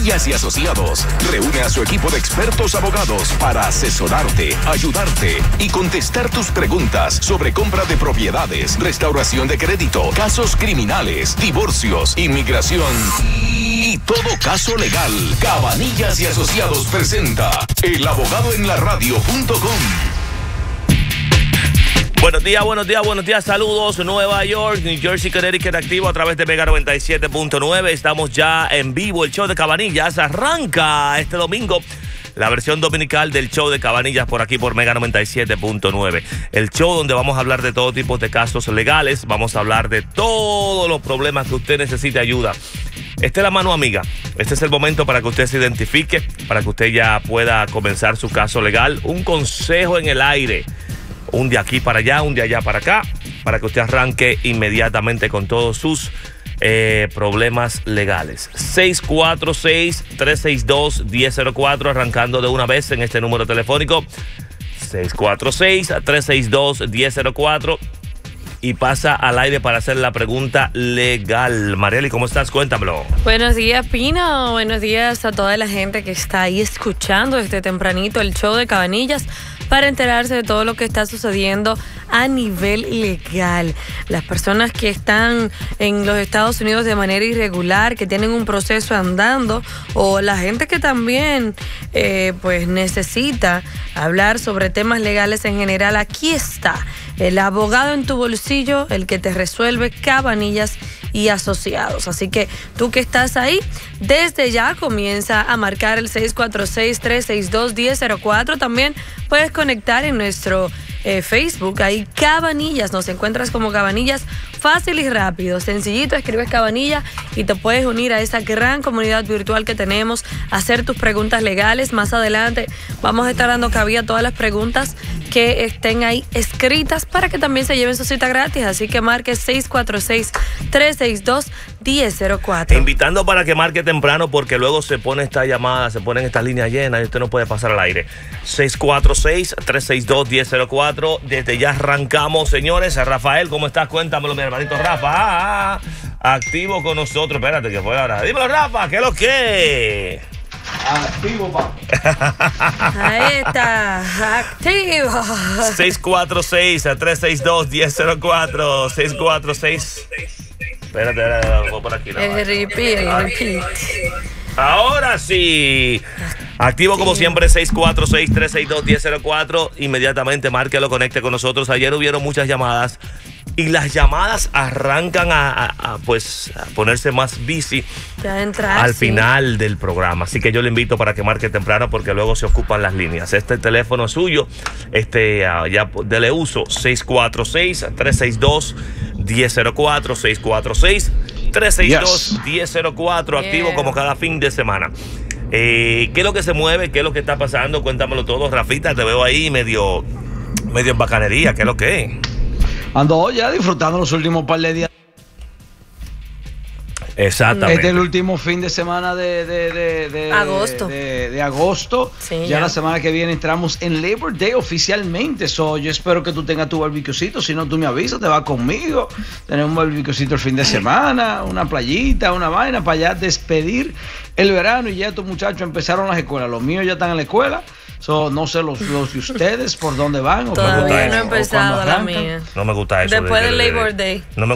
Cabanillas y Asociados reúne a su equipo de expertos abogados para asesorarte, ayudarte y contestar tus preguntas sobre compra de propiedades, restauración de crédito, casos criminales, divorcios, inmigración y todo caso legal. Cabanillas y Asociados presenta El Abogado en la Radio.com. Buenos días, saludos Nueva York, New Jersey, Connecticut, activo a través de Mega 97.9, estamos ya en vivo, el show de Cabanillas arranca este domingo, la versión dominical del show de Cabanillas por aquí por Mega 97.9, el show donde vamos a hablar de todo tipo de casos legales, vamos a hablar de todos los problemas que usted necesite ayuda. Esta es la mano amiga, este es el momento para que usted se identifique, para que usted ya pueda comenzar su caso legal, un consejo en el aire. Un de aquí para allá, un de allá para acá, para que usted arranque inmediatamente con todos sus problemas legales. 646-362-1004, arrancando de una vez en este número telefónico. 646-362-1004 y pasa al aire para hacer la pregunta legal. Marieli, ¿cómo estás? Cuéntamelo. Buenos días, Pino. Buenos días a toda la gente que está ahí escuchando desde tempranito el show de Cabanillas para enterarse de todo lo que está sucediendo a nivel legal. Las personas que están en los Estados Unidos de manera irregular, que tienen un proceso andando, o la gente que también pues necesita hablar sobre temas legales en general, aquí está el abogado en tu bolsillo, el que te resuelve, Cabanillas y Asociados. Así que tú que estás ahí, desde ya comienza a marcar el 646-362-1004. También puedes conectar en nuestro Facebook, ahí Cabanillas, nos encuentras como Cabanillas, fácil y rápido, sencillito, escribes Cabanillas y te puedes unir a esa gran comunidad virtual que tenemos, hacer tus preguntas legales. Más adelante vamos a estar dando cabida a todas las preguntas que estén ahí escritas para que también se lleven su cita gratis, así que marque 646-362-1004. Invitando para que marque temprano porque luego se pone esta llamada, se ponen estas líneas llenas y usted no puede pasar al aire. 646-362-1004. Desde ya arrancamos, señores. Rafael, ¿cómo estás? Cuéntamelo, mi hermanito Rafa. Activo con nosotros. Espérate, que fue ahora. Dímelo, Rafa, ¿qué es lo que? Activo, papi. Ahí está, activo. 646-362-1004. 646. Espérate, voy por aquí. Repeat. Ahora sí. Activo como siempre, 646-362-1004. Inmediatamente márquelo, conecte con nosotros. Ayer hubieron muchas llamadas y las llamadas arrancan a ponerse más busy al final del programa. Así que yo le invito para que marque temprano porque luego se ocupan las líneas. Este teléfono es suyo. Ya dele uso. 646-362-1004. 646-362-1004. Activo como cada fin de semana. ¿Qué es lo que se mueve? ¿Qué es lo que está pasando? Cuéntamelo todo, Rafita. Te veo ahí medio en bacanería. ¿Qué es lo que es? Ando ya disfrutando los últimos par de días. Exactamente. Este es el último fin de semana de agosto. De agosto. Sí, ya la semana que viene entramos en Labor Day oficialmente. Yo espero que tú tengas tu barbecuecito. Si no, tú me avisas, te vas conmigo. Tenemos un barbecuecito el fin de semana, una playita, una vaina para ya despedir el verano. Y ya estos muchachos empezaron las escuelas. Los míos ya están en la escuela. No sé los de ustedes por dónde van. Todavía no he empezado la mía. No me gusta eso. Después del Labor Day. No me